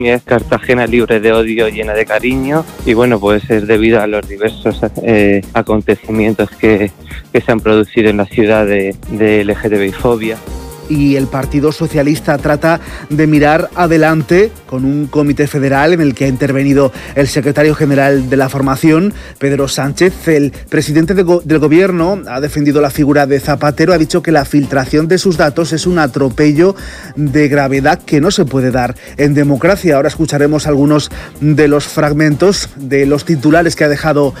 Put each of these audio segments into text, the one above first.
Es Cartagena libre de odio, llena de cariño, y bueno, pues es debido a los diversos acontecimientos que se han producido en la ciudad de LGTBI-fobia. Y el Partido Socialista trata de mirar adelante con un comité federal en el que ha intervenido el secretario general de la formación, Pedro Sánchez. El presidente del gobierno ha defendido la figura de Zapatero, ha dicho que la filtración de sus datos es un atropello de gravedad que no se puede dar en democracia. Ahora escucharemos algunos de los fragmentos de los titulares que ha dejado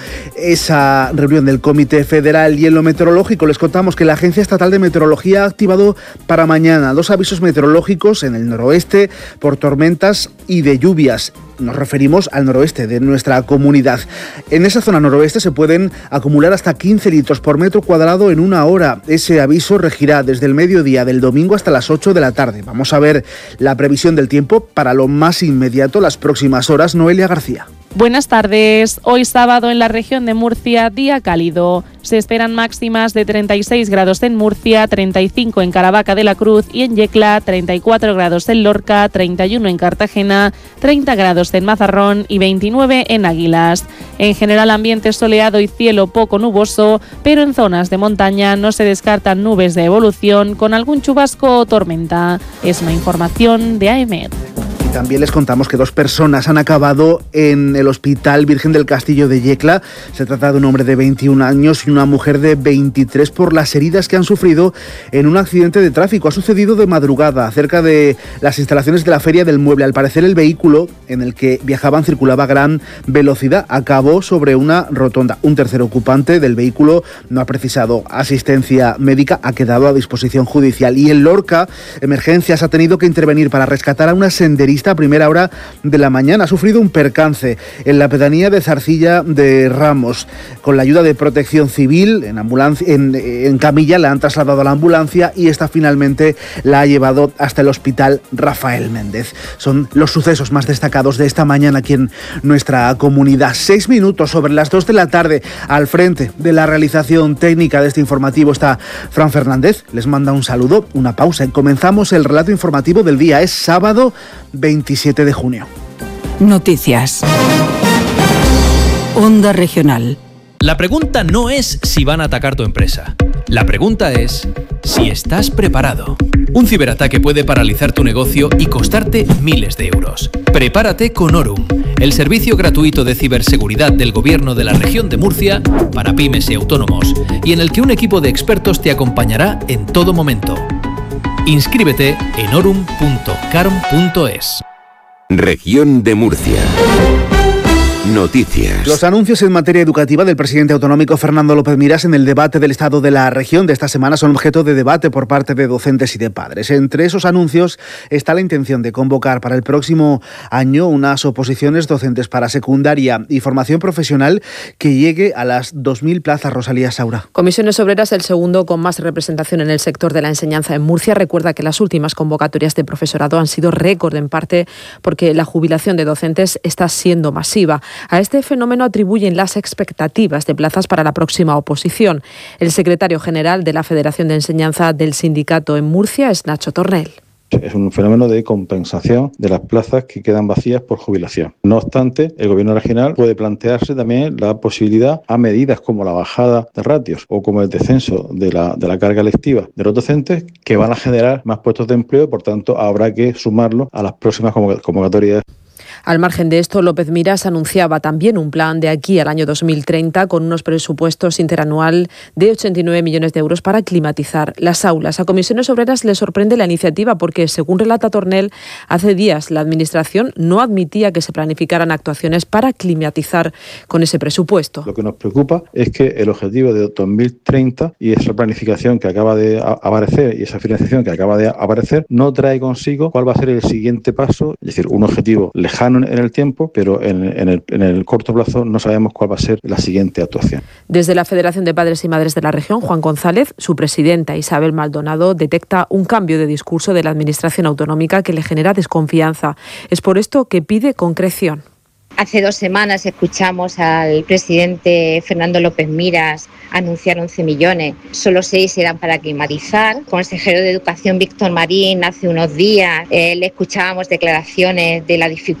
esa reunión del comité federal. Y en lo meteorológico les contamos que la Agencia Estatal de Meteorología ha activado para mañana 2 avisos meteorológicos en el noroeste por tormentas y de lluvias. Nos referimos al noroeste de nuestra comunidad. En esa zona noroeste se pueden acumular hasta 15 litros por metro cuadrado en una hora. Ese aviso regirá desde el mediodía del domingo hasta las 8 de la tarde. Vamos a ver la previsión del tiempo para lo más inmediato, las próximas horas. Noelia García. Buenas tardes. Hoy sábado en la región de Murcia, día cálido. Se esperan máximas de 36 grados en Murcia, 35 en Caravaca de la Cruz y en Yecla, 34 grados en Lorca, 31 en Cartagena, 30 grados en Mazarrón y 29 en Águilas. En general ambiente soleado y cielo poco nuboso, pero en zonas de montaña no se descartan nubes de evolución con algún chubasco o tormenta. Es una información de AEMET. También les contamos que 2 personas han acabado en el Hospital Virgen del Castillo de Yecla. Se trata de un hombre de 21 años y una mujer de 23 por las heridas que han sufrido en un accidente de tráfico. Ha sucedido de madrugada cerca de las instalaciones de la Feria del Mueble. Al parecer el vehículo en el que viajaban circulaba a gran velocidad. Acabó sobre una rotonda. Un tercer ocupante del vehículo no ha precisado asistencia médica, ha quedado a disposición judicial. Y en Lorca, Emergencias ha tenido que intervenir para rescatar a una senderista a primera hora de la mañana. Ha sufrido un percance en la pedanía de Zarcilla de Ramos. Con la ayuda de Protección Civil, en camilla la han trasladado a la ambulancia y esta finalmente la ha llevado hasta el Hospital Rafael Méndez. Son los sucesos más destacados de esta mañana aquí en nuestra comunidad. 6 minutos sobre las 2 de la tarde. Al frente de la realización técnica de este informativo está Fran Fernández. Les manda un saludo, una pausa y comenzamos el relato informativo del día. Es sábado 27 de junio. Noticias. Onda Regional. La pregunta no es si van a atacar tu empresa. La pregunta es si estás preparado. Un ciberataque puede paralizar tu negocio y costarte miles de euros. Prepárate con Orum, el servicio gratuito de ciberseguridad del Gobierno de la región de Murcia para pymes y autónomos, y en el que un equipo de expertos te acompañará en todo momento. Inscríbete en orum.carm.es. Región de Murcia. Noticias. Los anuncios en materia educativa del presidente autonómico Fernando López Miras en el debate del estado de la región de esta semana son objeto de debate por parte de docentes y de padres. Entre esos anuncios está la intención de convocar para el próximo año unas oposiciones docentes para secundaria y formación profesional que llegue a las 2.000 plazas. Rosalía Saura. Comisiones Obreras, el segundo con más representación en el sector de la enseñanza en Murcia, recuerda que las últimas convocatorias de profesorado han sido récord, en parte porque la jubilación de docentes está siendo masiva. A este fenómeno atribuyen las expectativas de plazas para la próxima oposición. El secretario general de la Federación de Enseñanza del sindicato en Murcia es Nacho Tornel. Es un fenómeno de compensación de las plazas que quedan vacías por jubilación. No obstante, el Gobierno regional puede plantearse también la posibilidad a medidas como la bajada de ratios o como el descenso de la carga lectiva de los docentes que van a generar más puestos de empleo y, por tanto, habrá que sumarlo a las próximas convocatorias. Al margen de esto, López Miras anunciaba también un plan de aquí al año 2030 con unos presupuestos interanual de 89 millones de euros para climatizar las aulas. A Comisiones Obreras le sorprende la iniciativa porque, según relata Tornel, hace días la Administración no admitía que se planificaran actuaciones para climatizar con ese presupuesto. Lo que nos preocupa es que el objetivo de 2030 y esa planificación que acaba de aparecer y esa financiación que acaba de aparecer no trae consigo cuál va a ser el siguiente paso, es decir, un objetivo lejano en el tiempo, pero en el corto plazo no sabemos cuál va a ser la siguiente actuación. Desde la Federación de Padres y Madres de la región, Juan González, su presidenta Isabel Maldonado, detecta un cambio de discurso de la Administración autonómica que le genera desconfianza. Es por esto que pide concreción. Hace 2 semanas escuchamos al presidente Fernando López Miras anunciar 11 millones, solo 6 eran para climatizar. El consejero de Educación Víctor Marín hace unos días le escuchábamos declaraciones de la dificultad